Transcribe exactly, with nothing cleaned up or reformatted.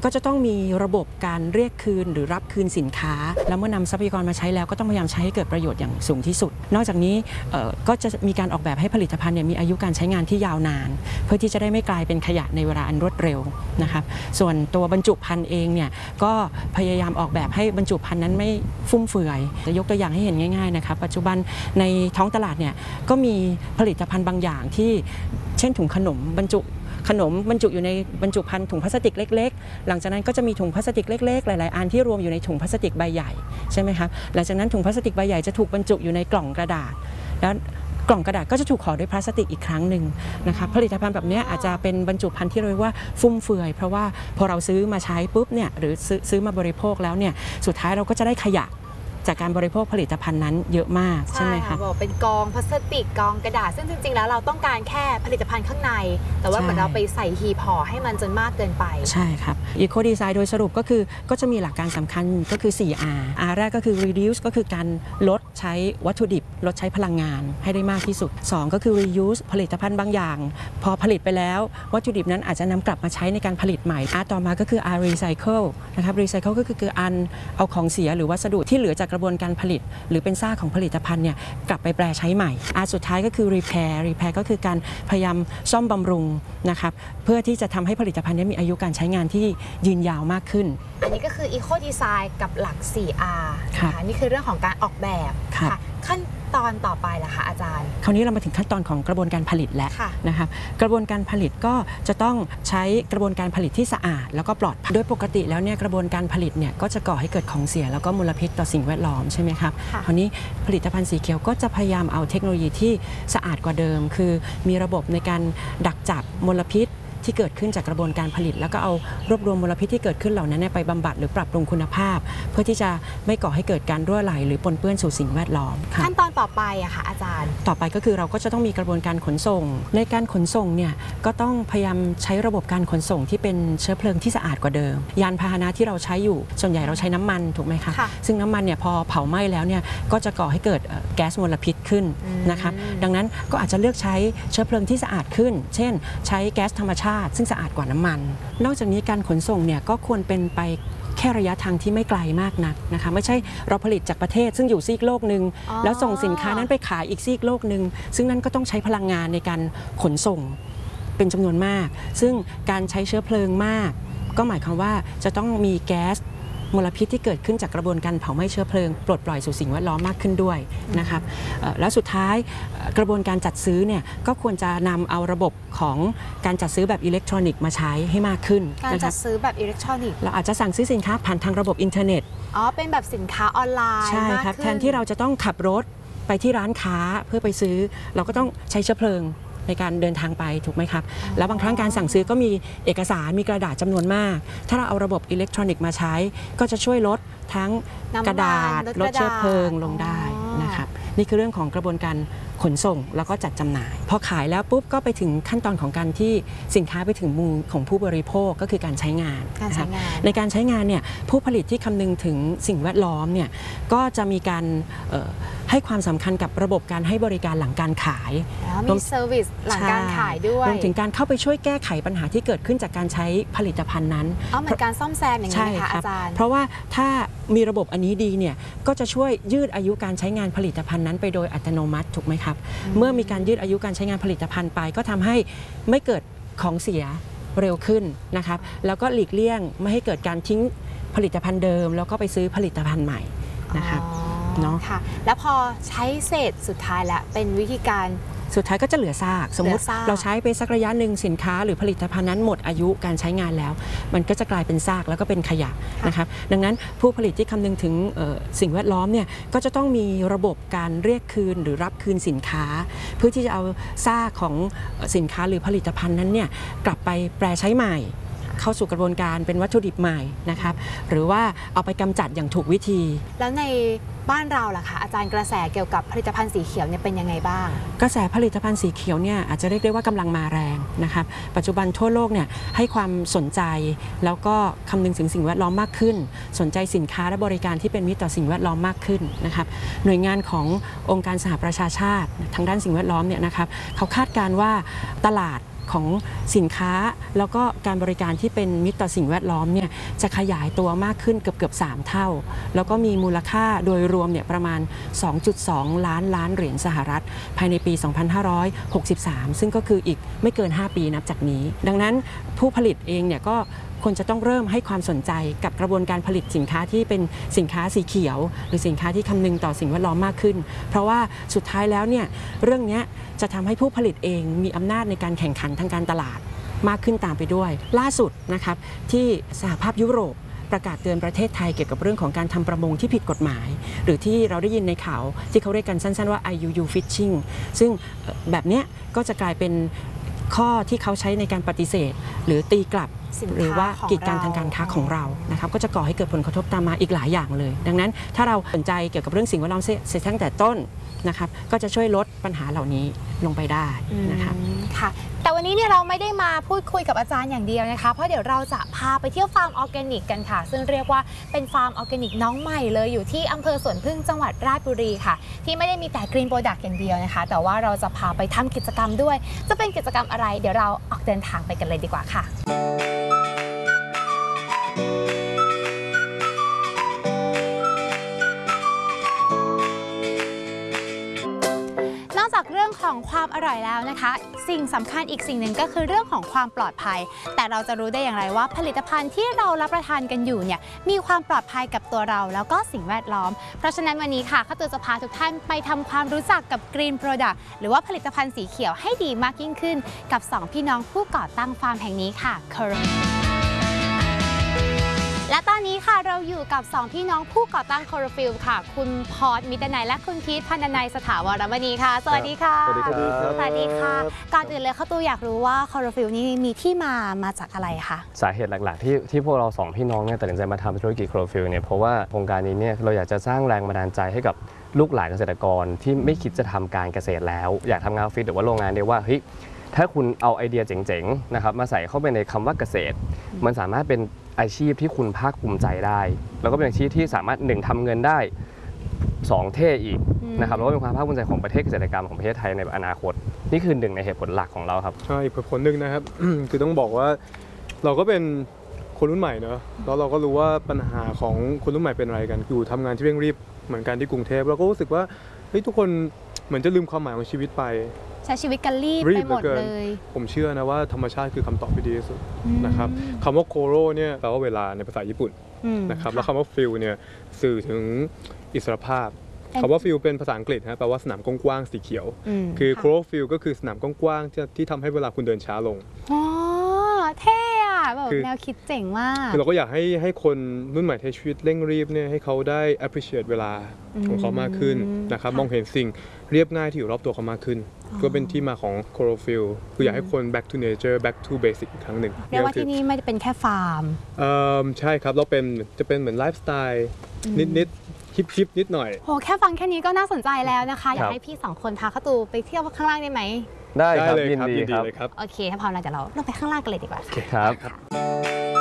ก็จะต้องมีระบบการเรียกคืนหรือรับคืนสินค้าแล้วเมื่อนำทรัพยากรมาใช้แล้วก็ต้องพยายามใช้ให้เกิดประโยชน์อย่างสูงที่สุดนอกจากนี้ก็จะมีการออกแบบให้ผลิตภัณฑ์เนี่ยมีอายุการใช้งานที่ยาวนานเพื่อที่จะได้ไม่กลายเป็นขยะในเวลาอันรวดเร็วนะครับส่วนตัวบรรจุภัณฑ์เองเนี่ยก็พยายามออกแบบให้บรรจุภัณฑ์นั้นไม่ฟุ่มเฟือยจะยกตัวอย่างให้เห็นง่ายๆนะครับปัจจุบันในท้องตลาดเนี่ยก็มีผลิตภัณฑ์บางอย่างที่เช่นถุงขนมบรรจุขนมบรรจุอยู่ในบรรจุภัณฑ์ถุงพลาสติกเล็กๆหลังจากนั้นก็จะมีถุงพลาสติกเล็กๆหลายๆอันที่รวมอยู่ในถุงพลาสติกใบใหญ่ใช่ไหมครับหลังจากนั้นถุงพลาสติกใบใหญ่จะถูกบรรจุอยู่ในกล่องกระดาษแล้วกล่องกระดาษก็จะถูกห่อด้วยพลาสติกอีกครั้งหนึ่งนะครับผลิตภัณฑ์แบบนี้อาจจะเป็นบรรจุภัณฑ์ที่เรียกว่าฟุ่มเฟือยเพราะว่าพอเราซื้อมาใช้ปุ๊บเนี่ยหรือซื้อซื้อมาบริโภคแล้วเนี่ยสุดท้ายเราก็จะได้ขยะจากการบริโภคผลิตภัณฑ์นั้นเยอะมากใช่ไหมคะบอกเป็นกองพลาสติกกองกระดาษซึ่งจริงๆแล้วเราต้องการแค่ผลิตภัณฑ์ข้างในแต่ว่าเหมือนเราไปใส่หีบห่อให้มันจนมากเกินไปใช่ครับ Eco Design โดยสรุปก็คือก็จะมีหลักการสำคัญก็คือ สี่ อาร์ อาร์ แรกก็คือ reduce ก็คือการลดใช้วัตถุดิบลดใช้พลังงานให้ได้มากที่สุดสองก็คือ reuse ผลิตภัณฑ์บางอย่างพอผลิตไปแล้ววัตถุดิบนั้นอาจจะนำกลับมาใช้ในการผลิตใหม่ R ต่อมาก็คือ R recycle นะครับ recycle ก็คือคืออันเอาของเสียหรือวัสดุที่เหลือจากกระบวนการผลิตหรือเป็นซากของผลิตภัณฑ์เนี่ยกลับไปแปรใช้ใหม่อันสุดท้ายก็คือ repair repair ก็คือการพยายามซ่อมบำรุงนะครับเพื่อที่จะทำให้ผลิตภัณฑ์นี้มีอายุการใช้งานที่ยืนยาวมากขึ้นอันนี้ก็คือ Eco Design กับหลัก สี่ อาร์ ค่ะนี่คือเรื่องของการออกแบบค่ะขั้นตอนต่อไปล่ะคะอาจารย์คราวนี้เรามาถึงขั้นตอนของกระบวนการผลิตแล้วนะครับกระบวนการผลิตก็จะต้องใช้กระบวนการผลิตที่สะอาดแล้วก็ปลอดภัยโดยปกติแล้วเนี่ยกระบวนการผลิตเนี่ยก็จะก่อให้เกิดของเสียแล้วก็มลพิษต่อสิ่งแวดล้อมใช่ไหมครับคราวนี้ผลิตภัณฑ์สีเขียวก็จะพยายามเอาเทคโนโลยีที่สะอาดกว่าเดิมคือมีระบบในการดักจับมลพิษที่เกิดขึ้นจากกระบวนการผลิตแล้วก็เอารวบรวมมลพิษที่เกิดขึ้นเหล่านั้นไปบำบัดหรือปรับปรุงคุณภาพเพื่อที่จะไม่ก่อให้เกิดการรั่วไหลหรือปนเปื้อนสู่สิ่งแวดล้อมขั้นตอนต่อไปอะค่ะอาจารย์ต่อไปก็คือเราก็จะต้องมีกระบวนการขนส่งในการขนส่งเนี่ยก็ต้องพยายามใช้ระบบการขนส่งที่เป็นเชื้อเพลิงที่สะอาดกว่าเดิมยานพาหนะที่เราใช้อยู่ส่วนใหญ่เราใช้น้ำมันถูกไหมคะซึ่งน้ำมันเนี่ยพอเผาไหม้แล้วเนี่ยก็จะก่อให้เกิดแก๊สมลพิษขึ้นนะครับดังนั้นก็อาจจะเลือกใช้เชื้อเพลิงที่สะอาดขึ้นเช่นใช้แก๊สธรรมชาติซึ่งสะอาดกว่าน้ำมันนอกจากนี้การขนส่งเนี่ยก็ควรเป็นไปแค่ระยะทางที่ไม่ไกลมากนักนะคะไม่ใช่เราผลิตจากประเทศซึ่งอยู่ซีกโลกหนึ่งแล้วส่งสินค้านั้นไปขายอีกซีกโลกหนึ่งซึ่งนั่นก็ต้องใช้พลังงานในการขนส่งเป็นจำนวนมากซึ่งการใช้เชื้อเพลิงมากก็หมายความว่าจะต้องมีแก๊สมลพิษที่เกิดขึ้นจากกระบวนการเผาไหม้เชื้อเพลิงปลดปล่อยสู่สิ่งแวดล้อมมากขึ้นด้วยนะครับแล้วสุดท้ายกระบวนการจัดซื้อเนี่ยก็ควรจะนำเอาระบบของการจัดซื้อแบบอิเล็กทรอนิกส์มาใช้ให้มากขึ้นการจัดซื้อแบบอิเล็กทรอนิกส์เราอาจจะสั่งซื้อสินค้าผ่านทางระบบอินเทอร์เน็ตอ๋อเป็นแบบสินค้าออนไลน์ใช่ครับแทนที่เราจะต้องขับรถไปที่ร้านค้าเพื่อไปซื้อเราก็ต้องใช้เชื้อเพลิงในการเดินทางไปถูกไหมครับแล้วบางครั้งการสั่งซื้อก็มีเอกสารมีกระดาษจำนวนมากถ้าเราเอาระบบอิเล็กทรอนิกส์มาใช้ก็จะช่วยลดทั้งกระดาษลดเชื้อเพลิงลงได้นะครับนี่คือเรื่องของกระบวนการขนส่งแล้วก็จัดจำหน่ายพอขายแล้วปุ๊บก็ไปถึงขั้นตอนของการที่สินค้าไปถึงมือของผู้บริโภคก็คือการใช้งานนะครับในการใช้งานเนี่ยผู้ผลิตที่คำนึงถึงสิ่งแวดล้อมเนี่ยก็จะมีการให้ความสำคัญกับระบบการให้บริการหลังการขายมีเซอร์วิสหลังการขายด้วยรวมถึงการเข้าไปช่วยแก้ไขปัญหาที่เกิดขึ้นจากการใช้ผลิตภัณฑ์นั้นอ๋อเหมือนการซ่อมแซมอย่างนี้นะคะอาจารย์เพราะว่าถ้ามีระบบอันนี้ดีเนี่ยก็จะช่วยยืดอายุการใช้งานผลิตภัณฑ์นั้นไปโดยอัตโนมัติถูกไหมครับเมื่อมีการยืดอายุการใช้งานผลิตภัณฑ์ไปก็ทำให้ไม่เกิดของเสียเร็วขึ้นนะครับแล้วก็หลีกเลี่ยงไม่ให้เกิดการทิ้งผลิตภัณฑ์เดิมแล้วก็ไปซื้อผลิตภัณฑ์ใหม่นะครับเนาะค่ะแล้วพอใช้เสร็จสุดท้ายแล้วเป็นวิธีการสุดท้ายก็จะเหลือซากสมมติเราใช้ไปสักระยะหนึ่งสินค้าหรือผลิตภัณฑ์นั้นหมดอายุการใช้งานแล้วมันก็จะกลายเป็นซากแล้วก็เป็นขยะนะครับดังนั้นผู้ผลิตที่คำนึงถึงสิ่งแวดล้อมเนี่ยก็จะต้องมีระบบการเรียกคืนหรือรับคืนสินค้าเพื่อที่จะเอาซากของสินค้าหรือผลิตภัณฑ์นั้นเนี่ยกลับไปแปรใช้ใหม่เข้าสู่กระบวนการเป็นวัตถุดิบใหม่นะครับหรือว่าเอาไปกำจัดอย่างถูกวิธีแล้วในบ้านเราล่ะคะอาจารย์กระแสเกี่ยวกับผลิตภัณฑ์สีเขียวเนี่ยเป็นยังไงบ้างกระแสผลิตภัณฑ์สีเขียวเนี่ยอาจจะเรียกได้ว่ากำลังมาแรงนะครับปัจจุบันทั่วโลกเนี่ยให้ความสนใจแล้วก็คำนึงถึงสิ่งแวดล้อมมากขึ้นสนใจสินค้าและบริการที่เป็นมิตรต่อสิ่งแวดล้อมมากขึ้นนะครับหน่วยงานขององค์การสหประชาชาติทางด้านสิ่งแวดล้อมเนี่ยนะครับเขาคาดการณ์ว่าตลาดของสินค้าแล้วก็การบริการที่เป็นมิตรต่อสิ่งแวดล้อมเนี่ยจะขยายตัวมากขึ้นเกือบเกือบสามเท่าแล้วก็มีมูลค่าโดยรวมเนี่ยประมาณ สองจุดสอง ล้านล้านเหรียญสหรัฐภายในปี สองพันห้าร้อยหกสิบสาม ซึ่งก็คืออีกไม่เกิน ห้า ปีนับจากนี้ ดังนั้นผู้ผลิตเองเนี่ยก็ควรจะต้องเริ่มให้ความสนใจกับกระบวนการผลิตสินค้าที่เป็นสินค้าสีเขียวหรือสินค้าที่คำนึงต่อสิ่งแวดล้อมมากขึ้นเพราะว่าสุดท้ายแล้วเนี่ยเรื่องนี้จะทำให้ผู้ผลิตเองมีอำนาจในการแข่งขันทางการตลาดมากขึ้นตามไปด้วยล่าสุดนะครับที่สหภาพยุโรปประกาศเตือนประเทศไทยเกี่ยวกับเรื่องของการทำประมงที่ผิดกฎหมายหรือที่เราได้ยินในข่าวที่เขาเรียกกันสั้นๆว่า ไอ ยู ยู Fishing ซึ่งแบบนี้ก็จะกลายเป็นข้อที่เขาใช้ในการปฏิเสธหรือตีกลับหรือว่ากิจการทางการค้าของเรานะครับก็จะก่อให้เกิดผลกระทบตามมาอีกหลายอย่างเลยดังนั้นถ้าเราสนใจเกี่ยวกับเรื่องสิ่งแวดล้อมเสียตั้งแต่ต้นนะครับก็จะช่วยลดปัญหาเหล่านี้ลงไปได้นะครับค่ะแต่วันนี้เนี่ยเราไม่ได้มาพูดคุยกับอาจารย์อย่างเดียวนะคะเพราะเดี๋ยวเราจะพาไปเที่ยวฟาร์มออร์แกนิกกันค่ะซึ่งเรียกว่าเป็นฟาร์มออร์แกนิกน้องใหม่เลยอยู่ที่อำเภอสวนพึ่งจังหวัดราชบุรีค่ะที่ไม่ได้มีแต่กรีนโปรดักต์อย่างเดียวนะคะแต่ว่าเราจะพาไปทำกิจกรรมด้วยจะเป็นกิจกรรมอะไรเดี๋ยวเราออกเดินทางไปกันเลยดีกว่าค่ะจากเรื่องของความอร่อยแล้วนะคะสิ่งสำคัญอีกสิ่งหนึ่งก็คือเรื่องของความปลอดภัยแต่เราจะรู้ได้อย่างไรว่าผลิตภัณฑ์ที่เรารับประทานกันอยู่เนี่ยมีความปลอดภัยกับตัวเราแล้วก็สิ่งแวดล้อมเพราะฉะนั้นวันนี้ค่ะข้าตูจะพาทุกท่านไปทำความรู้จักกับ Green Product หรือว่าผลิตภัณฑ์สีเขียวให้ดีมากยิ่งขึ้นกับสองพี่น้องผู้ก่อตั้งฟาร์มแห่งนี้ค่ะและตอนนี้ค่ะเราอยู่กับสองพี่น้องผู้ก่อตั้งคอร์ฟิลค่ะคุณพอร์ตมิตรนัยและคุณพีทพันธนัยสถาวรมณีค่ะสวัสดีค่ะสวัสดีครับสวัสดีค่ะก่อนอื่นเลยข้าตูอยากรู้ว่าคอร์ฟิลนี่มีที่มามาจากอะไรคะสาเหตุหลักๆที่ที่พวกเราสองพี่น้องเนี่ยตัดสินใจมาทำธุรกิจคอร์ฟิลเนี่ยเพราะว่าโครงการนี้เนี่ยเราอยากจะสร้างแรงบันดาลใจให้กับลูกหลานเกษตรกรที่ไม่คิดจะทำการเกษตรแล้วอยากทำงานออฟฟิศหรือว่าโรงงานเนี่ยว่าเฮ้ยถ้าคุณเอาไอเดียเจ๋งๆนะครับมาใส่เข้าไปในคำว่าเกษตรมันสามารถเป็นอาชีพที่คุณภาคภูมิใจได้แล้วก็เป็นอาชีพที่สามารถหนึ่งทำเงินได้สองเท่อีกนะครับแล้วก็เป็นความภาคภูมิใจของประเทศเกษตรกรรมของประเทศไทยในอนาคตนี่คือหนึ่งในเหตุผลหลักของเราครับใช่อีกผลหนึ่งนะครับ คือต้องบอกว่าเราก็เป็นคนรุ่นใหม่เนอะแล้วเราก็รู้ว่าปัญหาของคนรุ่นใหม่เป็นอะไรกันอยู่ทำงานที่เร่งรีบเหมือนกันที่กรุงเทพเราก็รู้สึกว่าเฮ้ยทุกคนเหมือนจะลืมความหมายของชีวิตไปใช้ชีวิตกันรีบไปหมดเลยผมเชื่อนะว่าธรรมชาติคือคำตอบที่ดีที่สุดนะครับคำว่าโคโรเนี่ยแปลว่าเวลาในภาษาญี่ปุ่นนะครับแล้วคำว่าฟิลเนี่ยสื่อถึงอิสรภาพคำว่าฟิลเป็นภาษาอังกฤษนะแปลว่าสนามกว้างๆสีเขียวคือโคโรฟิลก็คือสนามกว้างๆที่ทำให้เวลาคุณเดินช้าลงอ๋อเท่อะแบบแนวคิดเจ๋งมากคือเราก็อยากให้ให้คนรุ่นใหม่ใช้ชีวิตเร่งรีบเนี่ยให้เขาได้ appreciate เวลาของเขามากขึ้นนะครับมองเห็นสิ่งเรียบง่ายที่อยู่รอบตัวเขามากขึ้นก็เป็นที่มาของ Chlorophyll คืออยากให้คน back to nature back to basic อีกครั้งหนึ่งเรียกว่าที่นี่ไม่ได้เป็นแค่ฟาร์มใช่ครับเราเป็นจะเป็นเหมือนไลฟ์สไตล์นิดๆฮิปๆนิดหน่อยโหแค่ฟังแค่นี้ก็น่าสนใจแล้วนะคะอยากให้พี่สองคนพาข้าตูไปเที่ยวข้างล่างได้ไหมได้ครับยินดีครับโอเคถ้าพร้อมแล้วเดี๋ยวเราลงไปข้างล่างกันเลยดีกว่าครับ